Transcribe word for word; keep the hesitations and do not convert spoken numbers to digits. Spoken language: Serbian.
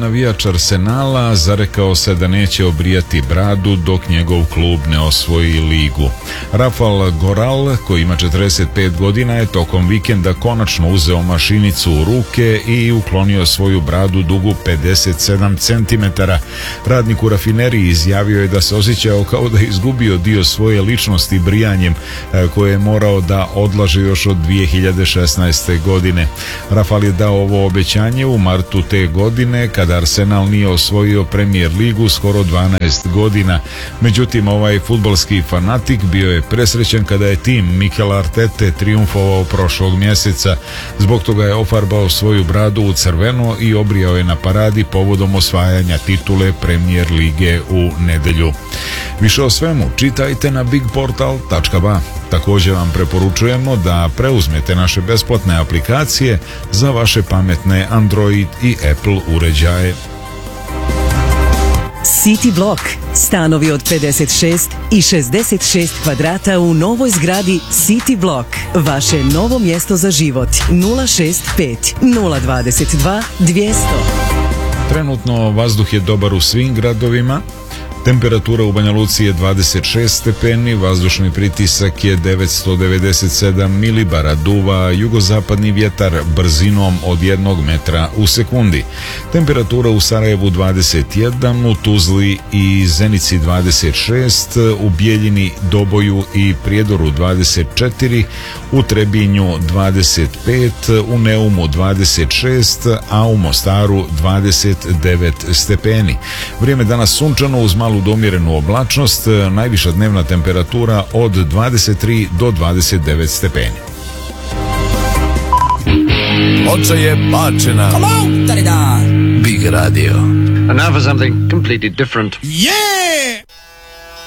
navijač Arsenala zarekao se da neće obrijati bradu dok njegov klub ne osvoji ligu. Rafal Goral, koji ima četrdeset pet godina, je tokom vikenda konačno uzeo mašinicu u ruke i uklonio svoju bradu dugu pedeset sedam centimetara. Radnik u rafineriji izjavio je da se osjećao kao da je izgubio dio svoje ličnosti brijanjem koje je morao da odlaže još od dvije hiljade šesnaeste. godine. Rafal je dao ovo obećanje u martu te godine kada Arsenal nije osvojio Premier ligu skoro dvanaest godina. Međutim, ovaj fudbalski fanatik bio je presrećan kada je tim Mikel Artete triumfovao prošlog mjeseca. Zbog toga je ofarbao svoju bradu u crveno i obrijao je na paradi povodom osvajanja titule Premier lige u nedelju. Više o svemu čitajte na big portal tačka ba. Također vam preporučujemo da preuzmete naše besplatne aplikacije za vaše pametne Android i Apple uređaje. City Block. Stanovi od pedeset šest i šezdeset šest kvadrata u novoj zgradi City Block. Vaše novo mjesto za život. nula šest pet nula dvadeset dva dvjesto. Trenutno vazduh je dobar u svim gradovima. Temperatura u Banja Luci je dvadeset šest stepeni, vazdušni pritisak je devetsto devedeset sedam milibara, duva jugozapadni vjetar brzinom od jednog metra u sekundi. Temperatura u Sarajevu dvadeset jedan, u Tuzli i Zenici dvadeset šest, u Bijeljini, Doboju i Prijedoru dvadeset četiri, u Trebinju dvadeset pet, u Neumu dvadeset šest, a u Mostaru dvadeset devet stepeni. Vrijeme danas sunčano uz malu do umjerenu oblačnost, najviša dnevna temperatura od dvadeset tri do dvadeset devet stepeni. Ploča je bačena. Big Radio. And now for something completely different. Yeah!